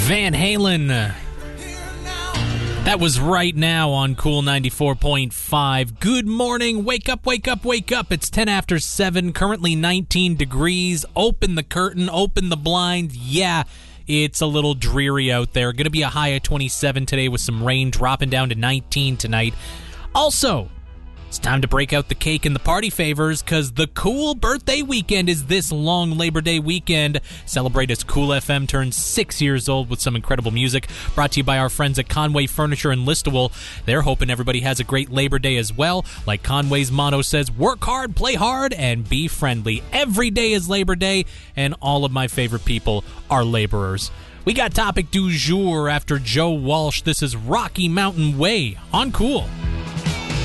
Van Halen. That was Right Now on Cool 94.5. Good morning. Wake up, wake up, wake up. It's 10 after 7, currently 19 degrees. Open the curtain, open the blind. Yeah, it's a little dreary out there. Going to be a high of 27 today with some rain, dropping down to 19 tonight. Also, it's time to break out the cake and the party favors because the Cool birthday weekend is this long Labor Day weekend. Celebrate as Cool FM turns 6 years old with some incredible music. Brought to you by our friends at Conway Furniture in Listowel. They're hoping everybody has a great Labor Day as well. Like Conway's motto says, work hard, play hard, and be friendly. Every day is Labor Day, and all of my favorite people are laborers. We got topic du jour after Joe Walsh. This is Rocky Mountain Way on Cool.